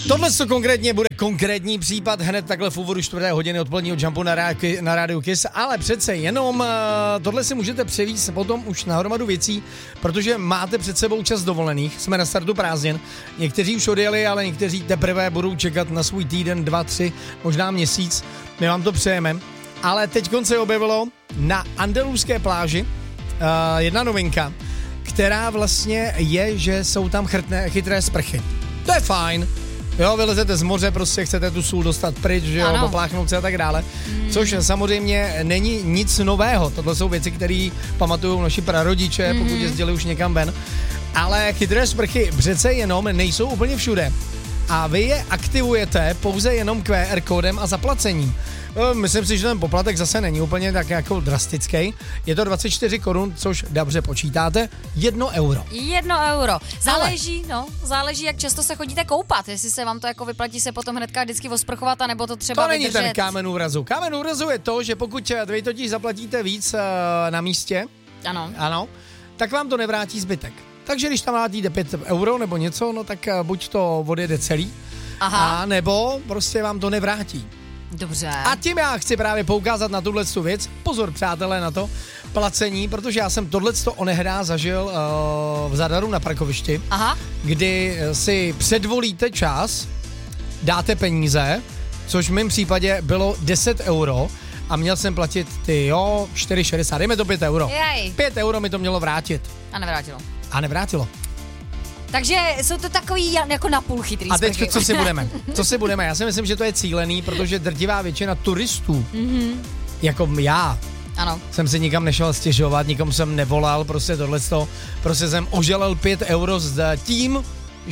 Tohle co konkrétně bude konkrétní případ hned takhle v úvodu 4. hodiny odpoledního Jumpu na rádiu Kiss, ale přece jenom tohle si můžete převíst potom už na hromadu věcí, protože máte před sebou čas dovolených, jsme na startu prázdnin, někteří už odjeli, ale někteří teprve budou čekat na svůj týden, 2, 3, možná měsíc, my vám to přejeme, ale teď se objevilo na andaluské pláži jedna novinka, která vlastně je, že jsou tam chytré sprchy. To je fajn. Jo, vylezete z moře, prostě chcete tu sůl dostat pryč, že jo, popláchnout se a tak dále. Což samozřejmě není nic nového. Tohle jsou věci, které pamatují naši prarodiče, pokud jezdili už někam ven. Ale chytré sprchy přece jenom nejsou úplně všude. A vy je aktivujete pouze jenom QR kódem a zaplacením. Myslím si, že ten poplatek zase není úplně tak jako drastický. Je to 24 korun, což dobře počítáte, 1 euro. 1 euro. Záleží, jak často se chodíte koupat, jestli se vám to jako vyplatí se potom hnedka vždycky osprchovat, anebo to třeba vydržet. To není ten kámen úrazu. Kámen úrazu je to, že pokud vy totiž zaplatíte víc na místě, ano, tak vám to nevrátí zbytek. Takže když tam vrátíte 5 euro nebo něco, no tak buď to odjede celý, a nebo prostě vám to nevrátí. Dobře. A tím já chci právě poukázat na tuhletu věc. Pozor, přátelé, na to placení, protože já jsem tohleto onehdá zažil v Zadaru na parkovišti, kdy si předvolíte čas, dáte peníze, což v mém případě bylo 10 euro a měl jsem platit 4,60, dejme to 5 euro. 5 euro mi to mělo vrátit. A nevrátilo. Takže jsou to takový jako napůl chytrý sprchy. A teď co si budeme? Já si myslím, že to je cílený, protože drtivá většina turistů, jako já, jsem si nikam nešel stěžovat, nikomu jsem nevolal, prostě tohleto, prostě jsem oželel 5 euro s tím,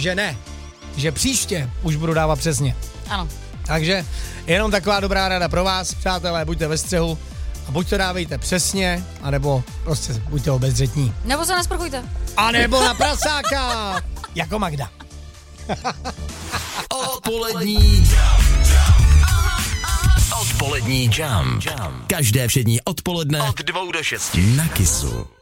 že příště už budu dávat přesně. Ano. Takže jenom taková dobrá rada pro vás, přátelé, buďte ve střehu a buď to dávejte přesně, anebo prostě buďte obezřetní. Nebo se nesprchujte. A nebo na prasáka, jako Magda. Odpolední Jump. Každé všední odpoledne od 2 do 6 na Kissu.